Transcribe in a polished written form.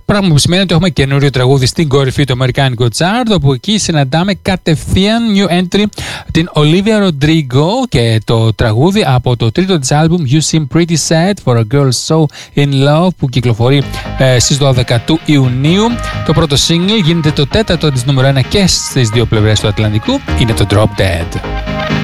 Πράγμα που σημαίνει ότι έχουμε καινούριο τραγούδι στην κορυφή του αμερικάνικου chart, όπου εκεί συναντάμε κατευθείαν new entry την Olivia Rodrigo και το τραγούδι από το τρίτο της άλμπουμ You Seem Pretty Sad for a Girl So In Love, που κυκλοφορεί στις 12 του Ιουνίου. Το πρώτο single γίνεται το τέταρτο της νούμερο 1 και στις δύο πλευρές του Ατλαντικού, είναι το Drop Dead.